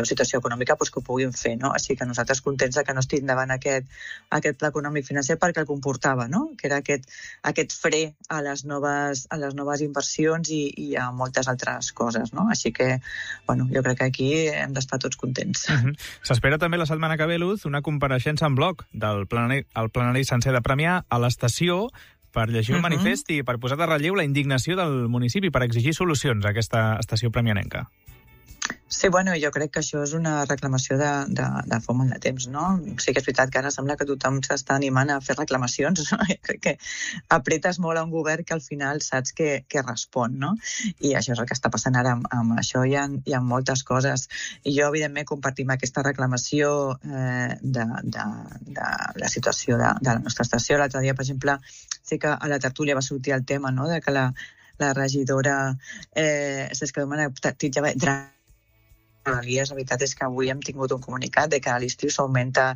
situació econòmica que ho puguin fer, no? Així que nosaltres contents que no estigui davant aquest pla econòmic financer perquè el comportava, no? Que era aquest fre a les noves inversions i a moltes altres coses, no? Així que, bueno, jo crec que aquí hem d'estar tots contents. S'espera també la setmana que ve, Luz, una compareixença en bloc del plenari sencer de Premià a l'estació per llegir un manifest i per posar de relleu la indignació del municipi per exigir solucions a aquesta estació premianenca. Sí, bueno, jo crec que això és una reclamació de fa molt de temps, no? Sí que és veritat que ara sembla que tothom s'està animant a fer reclamacions, no? Jo crec que apretes molt a un govern que al final saps que respon, no? I això és el que està passant ara amb això i amb moltes coses. I jo, evidentment, compartim aquesta reclamació de la situació de la nostra estació. L'altre dia, per exemple, sí que a la tertúlia va sortir el tema, no?, de que la regidora Cesca Domènech titllava Rodalies. La veritat és que avui hem tingut un comunicat de que a l'estiu s'augmenta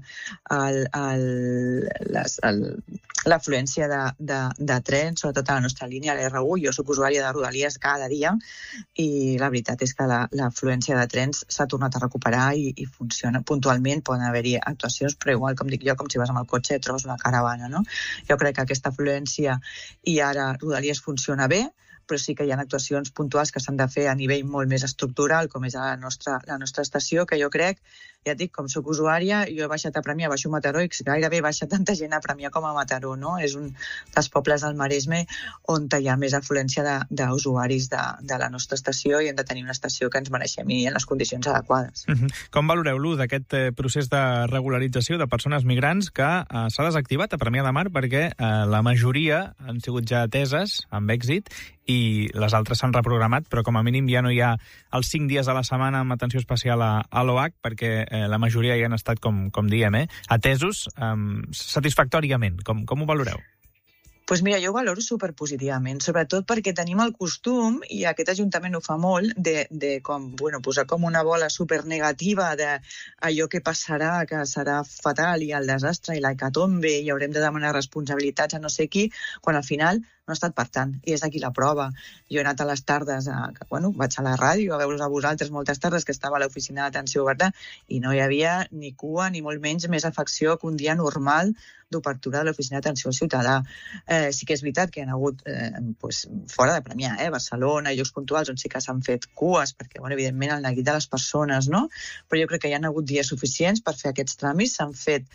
l'afluència de trens, sobretot a la nostra línia, a l'R1. Jo soc usuària de Rodalies cada dia i la veritat és que l'afluència de trens s'ha tornat a recuperar i funciona puntualment. Poden haver-hi actuacions, però igual, com dic jo, com si vas amb el cotxe et trobes una caravana, no? Jo crec que aquesta afluència i ara Rodalies funciona bé, però sí que hi ha actuacions puntuals que s'han de fer a nivell molt més estructural, com és la nostra estació, que jo crec, ja et dic, com soc usuària, jo he baixat a Premià, baixo a Mataró, i gairebé baixa tanta gent a Premià com a Mataró, no? És un dels pobles del Maresme on hi ha més afluència d'usuaris de la nostra estació i hem de tenir una estació que ens mereixem i en les condicions adequades. Com valoreu, Luz, aquest procés de regularització de persones migrants que s'ha desactivat a Premià de Mar perquè la majoria han sigut ja ateses amb èxit i les altres s'han reprogramat, però com a mínim ja no hi ha els 5 dies a la setmana amb atenció especial a l'OH, perquè la majoria ja han estat, com diem, atesos satisfactòriament. Com ho valoreu? Doncs mira, jo ho valoro superpositivament, sobretot perquè tenim el costum, i aquest Ajuntament ho fa molt, de posar com una bola supernegativa d'allò que passarà, que serà fatal, i el desastre, i la hecatombe, i haurem de demanar responsabilitats a no sé qui, quan al final no ha estat per tant, i és aquí la prova. Jo he anat a les tardes, vaig a la ràdio a veure-us a vosaltres moltes tardes, que estava a l'oficina d'atenció oberta, i no hi havia ni cua, ni molt menys més afecció que un dia normal d'obertura de l'oficina d'atenció al ciutadà. Sí que és veritat que hi ha hagut fora de Premià, Barcelona, llocs puntuals on sí que s'han fet cues, perquè, evidentment, el neguit de les persones, no? Però jo crec que hi ha hagut dies suficients per fer aquests tràmits, s'han fet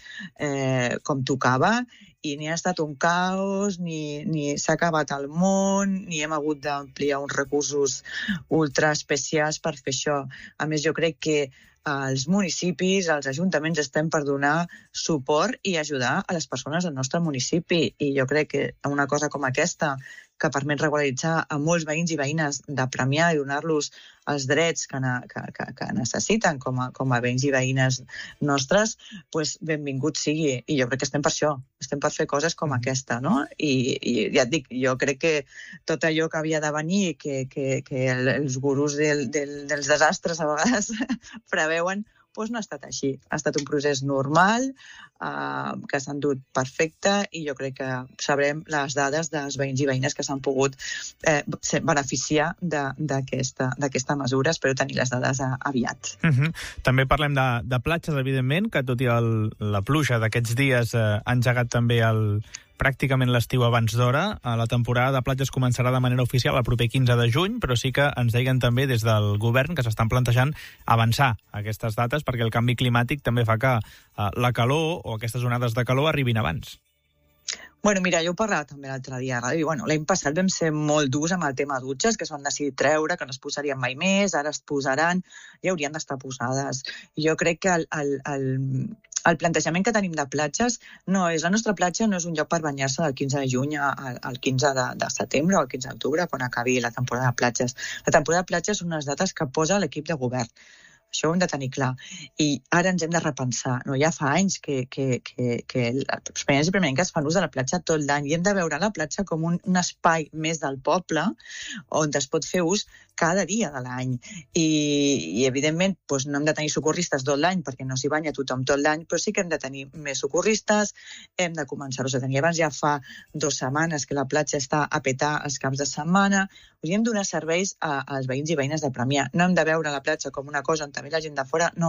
com tocava, i ni ha estat un caos, ni s'ha acabat el món, ni hem hagut d'ampliar uns recursos ultra especials per fer això. A més, jo crec que els municipis, els ajuntaments, estem per donar suport i ajudar a les persones del nostre municipi. I jo crec que una cosa com aquesta, que permet regularitzar a molts veïns i veïnes de Premià i donar-los els drets que necessiten com a veïns i veïnes nostres, doncs benvingut sigui. I jo crec que estem per això, estem per fer coses com aquesta, no? I ja et dic, jo crec que tot allò que havia de venir, que els gurus dels desastres a vegades preveuen, doncs no ha estat així. Ha estat un procés normal, que s'ha endut perfecte, i jo crec que sabrem les dades dels veïns i veïnes que s'han pogut beneficiar d'aquesta mesura. Espero tenir les dades aviat. També parlem de platges, evidentment, que tot i la pluja d'aquests dies ha engegat també pràcticament l'estiu abans d'hora. La temporada de platges començarà de manera oficial el proper 15 de juny, però sí que ens deien també des del govern que s'estan plantejant avançar aquestes dates perquè el canvi climàtic també fa que la calor o aquestes onades de calor arribin abans. Mira, jo ho parlava també l'altre dia a ràdio. L'any passat vam ser molt durs amb el tema dutxes, que es van decidir treure, que no es posarien mai més, ara es posaran, i haurien d'estar posades. Jo crec que el plantejament que tenim de platges la nostra platja no és un lloc per banyar-se del 15 de juny al 15 de setembre o al 15 d'octubre, quan acabi la temporada de platges. La temporada de platges són unes dates que posa l'equip de govern. Això ho hem de tenir clar. I ara ens hem de repensar. Ja fa anys que els premians i premianenques fan ús de la platja tot l'any i hem de veure la platja com un espai més del poble on es pot fer ús cada dia de l'any. I evidentment, doncs, no hem de tenir socorristes tot l'any perquè no s'hi banya tothom tot l'any, però sí que hem de tenir més socorristes, hem de començar-los a tenir abans. Ja fa 2 setmanes que la platja està a petar els caps de setmana. Hem de donar serveis als veïns i veïnes de Premià. No hem de veure la platja com una cosa on també la gent de fora no